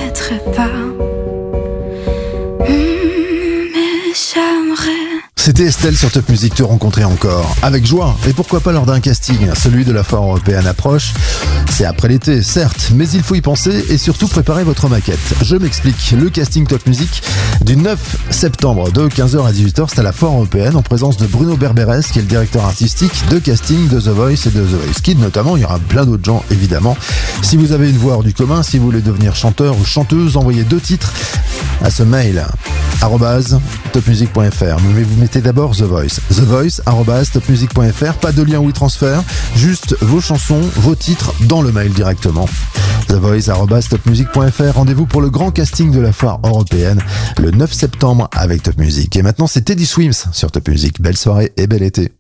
connaîtrai pas. Mais j'aimerais. C'était Estelle sur Top Music, te rencontrer encore. Avec joie, et pourquoi pas lors d'un casting. Celui de la foire européenne approche. C'est après l'été, certes, mais il faut y penser et surtout préparer votre maquette. Je m'explique, le casting Top Music du 9 septembre de 15h à 18h, c'est à la foire européenne en présence de Bruno Berberes, qui est le directeur artistique de casting de The Voice et de The Voice Kids notamment. Il y aura plein d'autres gens évidemment. Si vous avez une voix hors du commun, si vous voulez devenir chanteur ou chanteuse, envoyez 2 titres à ce mail @topmusic.fr. Mais vous mettez d'abord The Voice. The Voice @topmusic.fr. Pas de lien WeTransfer, juste vos chansons, vos titres dans le mail directement. The Voice @topmusic.fr. Rendez-vous pour le grand casting de la foire européenne le 9 septembre avec Top Music. Et maintenant c'est Teddy Swims sur Top Music. Belle soirée et bel été.